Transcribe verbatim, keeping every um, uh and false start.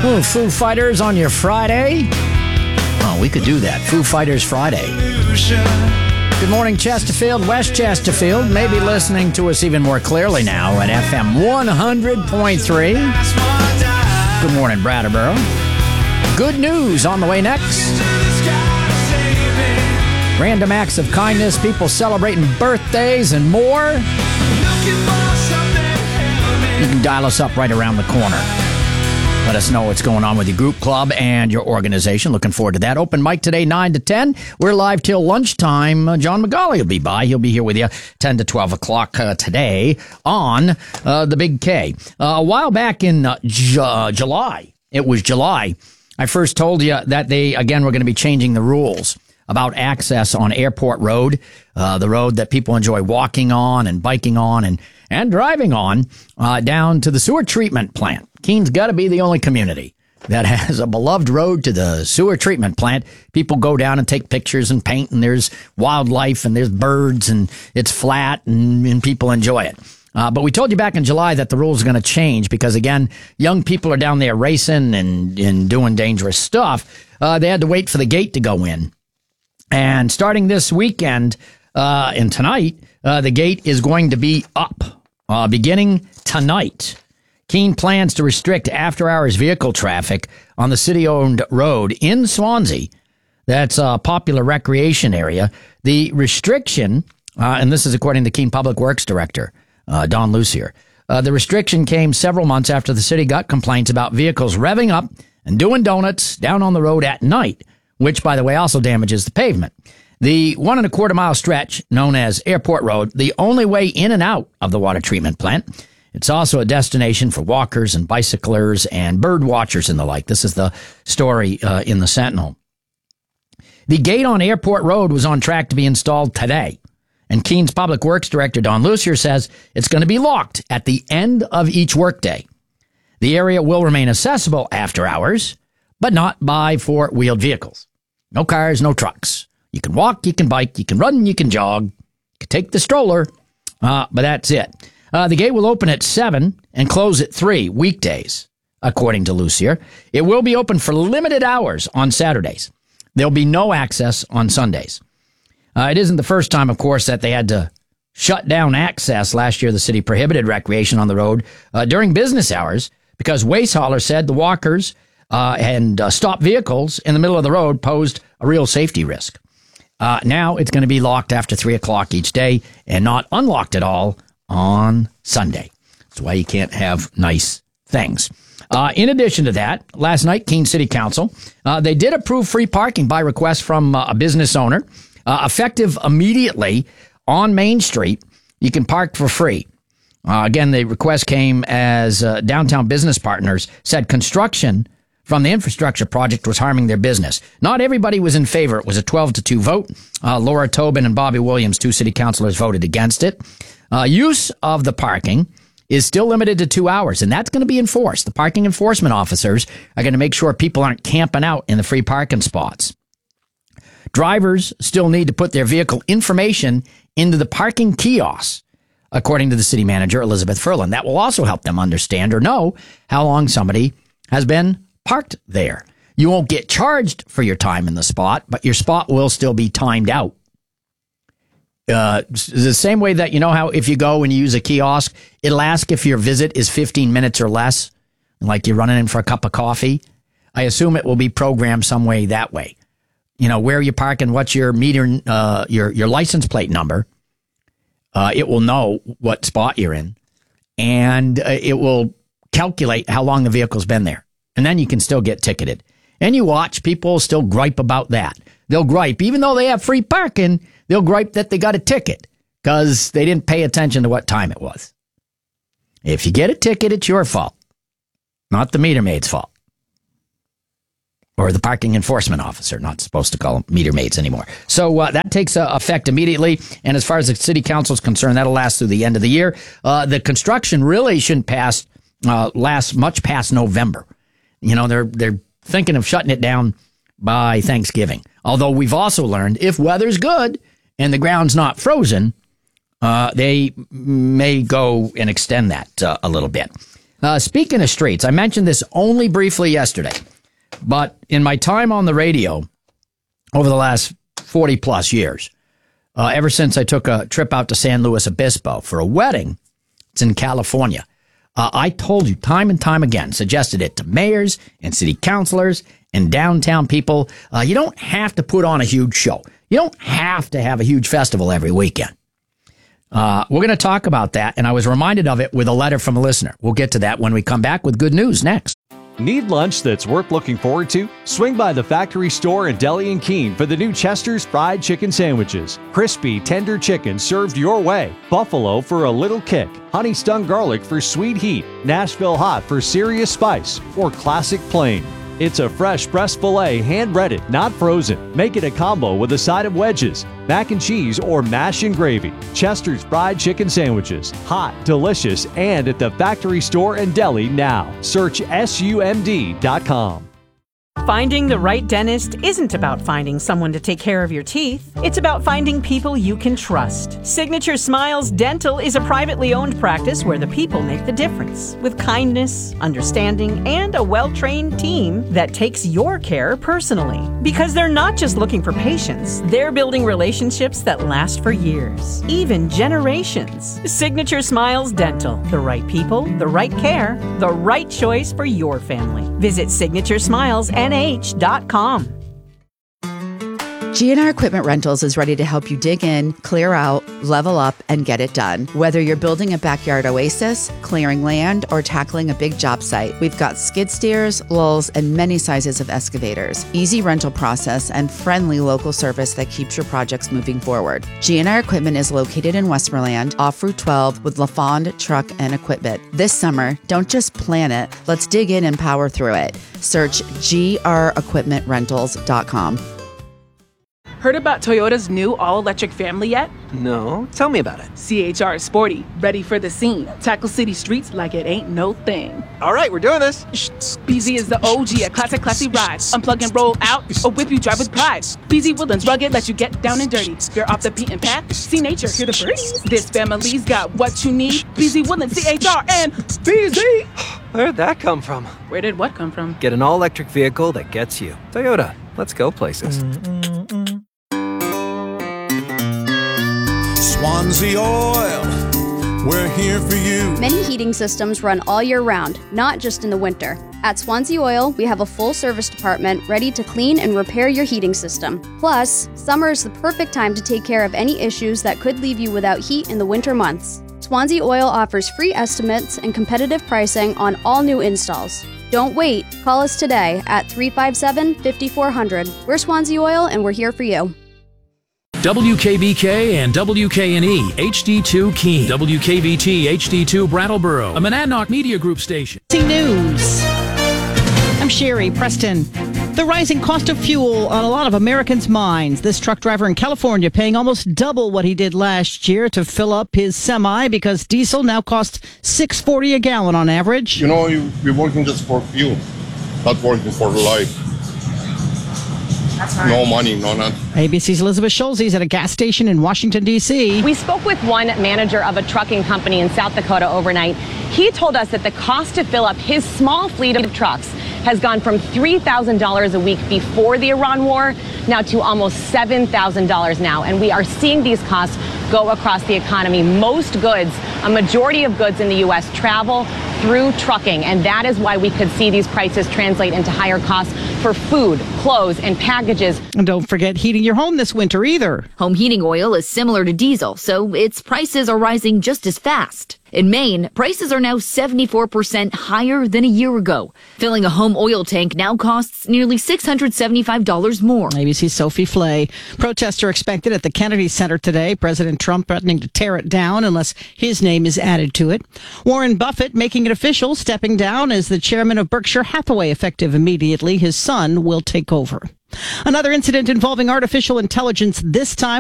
Ooh, Foo Fighters on your Friday? Oh, we could do that. Foo Fighters Friday. Good morning, Chesterfield, West Chesterfield. Maybe listening to us even more clearly now at F M one hundred point three. Good morning, Brattleboro. Good news on the way next. Random acts of kindness, people celebrating birthdays, and more. You can dial us up right around the corner. Let us know what's going on with your group, club, and your organization. Looking forward to that. Open mic today, nine to ten. We're live till lunchtime. Uh, John McGauley will be by. He'll be here with you ten to twelve o'clock uh, today on uh, the Big K. Uh, a while back in uh, J- uh, July, it was July, I first told you that they, again, were going to be changing the rules about access on Airport Road, uh, the road that people enjoy walking on and biking on and, and driving on, uh, down to the sewer treatment plant. Keene's got to be the only community that has a beloved road to the sewer treatment plant. People go down and take pictures and paint, and there's wildlife and there's birds, and it's flat, and, and people enjoy it. Uh, but we told you back in July that the rules are going to change because, again, young people are down there racing and, and doing dangerous stuff. Uh, they had to wait for the gate to go in. And starting this weekend uh, and tonight, uh, the gate is going to be up uh, beginning tonight. Keene plans to restrict after-hours vehicle traffic on the city-owned road in Swansea. That's a popular recreation area. The restriction, uh, and this is according to Keene Public Works Director uh, Don Lucier, uh, the restriction came several months after the city got complaints about vehicles revving up and doing donuts down on the road at night, which, by the way, also damages the pavement. The one and a quarter mile stretch, known as Airport Road, the only way in and out of the water treatment plant. It's also a destination for walkers and bicyclers and bird watchers and the like. This is the story uh, in the Sentinel. The gate on Airport Road was on track to be installed today. And Keene's Public Works Director Don Lucier says it's going to be locked at the end of each workday. The area will remain accessible after hours, but not by four-wheeled vehicles. No cars, no trucks. You can walk, you can bike, you can run, you can jog, you can take the stroller, uh, but that's it. Uh, the gate will open at seven and close at three weekdays, according to Lucier. It will be open for limited hours on Saturdays. There'll be no access on Sundays. Uh, it isn't the first time, of course, that they had to shut down access. Last year, the city prohibited recreation on the road uh, during business hours because waste haulers said the walkers uh, and uh, stop vehicles in the middle of the road posed a real safety risk. Uh, now it's going to be locked after three o'clock each day and not unlocked at all on Sunday. That's why you can't have nice things. Uh, in addition to that, last night, Keene City Council, uh, they did approve free parking by request from uh, a business owner. Uh, effective immediately on Main Street, you can park for free. Uh, again, the request came as uh, downtown business partners said construction from the infrastructure project was harming their business. Not everybody was in favor. It was a twelve to two vote. Uh, Laura Tobin and Bobby Williams, two city councilors, voted against it. Uh, use of the parking is still limited to two hours, and that's going to be enforced. The parking enforcement officers are going to make sure people aren't camping out in the free parking spots. Drivers still need to put their vehicle information into the parking kiosks, according to the city manager, Elizabeth Furlan. That will also help them understand or know how long somebody has been parked there. You won't get charged for your time in the spot, but your spot will still be timed out. Uh, the same way that, you know how if you go and you use a kiosk, it'll ask if your visit is fifteen minutes or less, like you're running in for a cup of coffee. I assume it will be programmed some way that way. You know, where you're parking, what's your meter, uh, your, your license plate number. Uh, it will know what spot you're in, and uh, it will calculate how long the vehicle's been there. And then you can still get ticketed. And you watch people still gripe about that. They'll gripe, even though they have free parking, they'll gripe that they got a ticket because they didn't pay attention to what time it was. If you get a ticket, it's your fault, not the meter maid's fault. Or the parking enforcement officer, not supposed to call them meter maids anymore. So uh, that takes uh, effect immediately. And as far as the city council is concerned, that'll last through the end of the year. Uh, the construction really shouldn't pass, uh, last much past November. You know, they're they're thinking of shutting it down by Thanksgiving. Although we've also learned if weather's good and the ground's not frozen, uh, they may go and extend that uh, a little bit. Uh, speaking of streets, I mentioned this only briefly yesterday, but in my time on the radio over the last forty plus years, uh, ever since I took a trip out to San Luis Obispo for a wedding, it's in California. Uh, I told you time and time again, suggested it to mayors and city councilors and downtown people. Uh, you don't have to put on a huge show. You don't have to have a huge festival every weekend. Uh, we're going to talk about that, and I was reminded of it with a letter from a listener. We'll get to that when we come back with good news next. Need lunch that's worth looking forward to? Swing by the Factory Store in Deli and Keene for the new Chester's Fried Chicken Sandwiches. Crispy, tender chicken served your way. Buffalo for a little kick. Honey Stung Garlic for sweet heat. Nashville Hot for serious spice. Or Classic Plain. It's a fresh breast filet, hand-breaded, not frozen. Make it a combo with a side of wedges, mac and cheese, or mash and gravy. Chester's Fried Chicken Sandwiches. Hot, delicious, and at the Factory Store and Deli now. Search S U M D dot com. Finding the right dentist isn't about finding someone to take care of your teeth. It's about finding people you can trust. Signature Smiles Dental is a privately owned practice where the people make the difference. With kindness, understanding, and a well-trained team that takes your care personally. Because they're not just looking for patients, they're building relationships that last for years, even generations. Signature Smiles Dental. The right people, the right care, the right choice for your family. Visit Signature Smiles N H dot com. G and R Equipment Rentals is ready to help you dig in, clear out, level up, and get it done. Whether you're building a backyard oasis, clearing land, or tackling a big job site, we've got skid steers, lulls, and many sizes of excavators. Easy rental process and friendly local service that keeps your projects moving forward. G and R Equipment is located in Westmoreland, off Route twelve with LaFond Truck and Equipment. This summer, don't just plan it, let's dig in and power through it. Search G R equipment rentals dot com. Heard about Toyota's new all-electric family yet? No, tell me about it. C H R is sporty, ready for the scene. Tackle city streets like it ain't no thing. All right, we're doing this. B Z is the O G, a classic, classy ride. Unplug and roll out, or whip you drive with pride. B Z Woodlands rugged, let you get down and dirty. You're off the beaten path, see nature, hear the birds. This family's got what you need. B Z Woodlands, C H R, and B Z. Where'd that come from? Where did what come from? Get an all-electric vehicle that gets you. Toyota, let's go places. Mm-mm-mm. Swansea Oil, we're here for you. Many heating systems run all year round, not just in the winter. At Swansea Oil, we have a full service department ready to clean and repair your heating system. Plus, summer is the perfect time to take care of any issues that could leave you without heat in the winter months. Swansea Oil offers free estimates and competitive pricing on all new installs. Don't wait. Call us today at three five seven, five four zero zero. We're Swansea Oil, and we're here for you. W K B K and W K N E H D two Keene, W K V T H D two Brattleboro, a Monadnock Media Group station. News. I'm Sherry Preston. The rising cost of fuel on a lot of Americans' minds. This truck driver in California paying almost double what he did last year to fill up his semi because diesel now costs six forty a gallon on average. You know, you, you're working just for fuel, not working for life. That's right. No money, no nothing. A B C's Elizabeth Schulze is at a gas station in Washington, D C We spoke with one manager of a trucking company in South Dakota overnight. He told us that the cost to fill up his small fleet of trucks has gone from three thousand dollars a week before the Iran war now to almost seven thousand dollars now. And we are seeing these costs go across the economy. Most goods, a majority of goods in the U S travel through trucking. And that is why we could see these prices translate into higher costs for food, clothes, and packages. And don't forget heating your home this winter either. Home heating oil is similar to diesel, so its prices are rising just as fast. In Maine, prices are now seventy-four percent higher than a year ago. Filling a home oil tank now costs nearly six hundred seventy-five dollars more. A B C's Sophie Flay. Protests are expected at the Kennedy Center today. President Trump threatening to tear it down unless his name is added to it. Warren Buffett making it official, stepping down as the chairman of Berkshire Hathaway effective immediately. His son will take over. Another incident involving artificial intelligence, this time